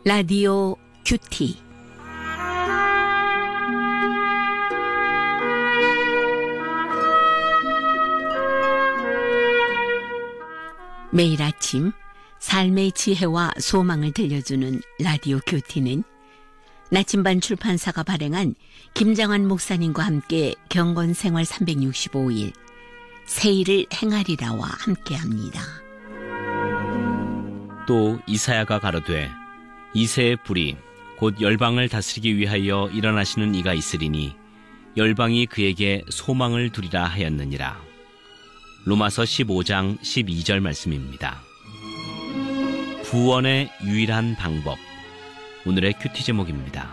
라디오 큐티. 매일 아침 삶의 지혜와 소망을 들려주는 라디오 큐티는 나침반 출판사가 발행한 김장환 목사님과 함께 경건생활 365일 세일을 행하리라와 함께합니다. 또 이사야가 가로되 이새의 불이 곧 열방을 다스리기 위하여 일어나시는 이가 있으리니 열방이 그에게 소망을 두리라 하였느니라. 로마서 15장 12절 말씀입니다. 구원의 유일한 방법, 오늘의 큐티 제목입니다.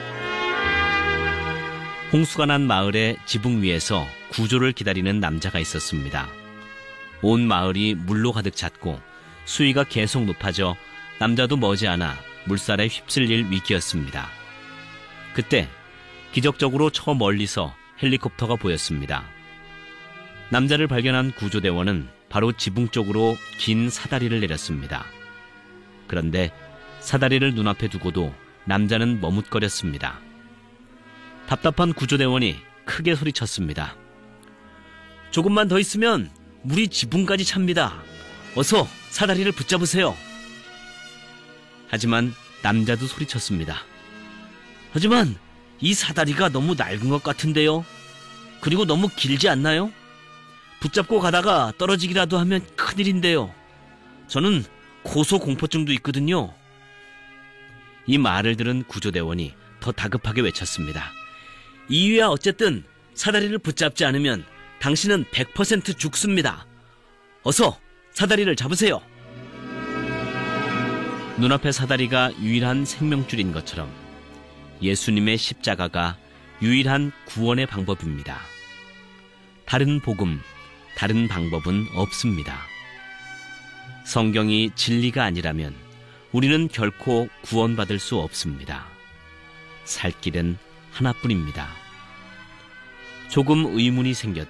홍수가 난 마을의 지붕 위에서 구조를 기다리는 남자가 있었습니다. 온 마을이 물로 가득 찼고 수위가 계속 높아져 남자도 머지않아 물살에 휩쓸릴 위기였습니다. 그때 기적적으로 저 멀리서 헬리콥터가 보였습니다. 남자를 발견한 구조대원은 바로 지붕 쪽으로 긴 사다리를 내렸습니다. 그런데 사다리를 눈앞에 두고도 남자는 머뭇거렸습니다. 답답한 구조대원이 크게 소리쳤습니다. 조금만 더 있으면 물이 지붕까지 찹니다. 어서 사다리를 붙잡으세요. 하지만 남자도 소리쳤습니다. 하지만 이 사다리가 너무 낡은 것 같은데요. 그리고 너무 길지 않나요? 붙잡고 가다가 떨어지기라도 하면 큰일인데요. 저는 고소공포증도 있거든요. 이 말을 들은 구조대원이 더 다급하게 외쳤습니다. 이유야 어쨌든 사다리를 붙잡지 않으면 당신은 100% 죽습니다. 어서 사다리를 잡으세요. 눈앞의 사다리가 유일한 생명줄인 것처럼 예수님의 십자가가 유일한 구원의 방법입니다. 다른 복음, 다른 방법은 없습니다. 성경이 진리가 아니라면 우리는 결코 구원받을 수 없습니다. 살 길은 하나뿐입니다. 조금 의문이 생겨도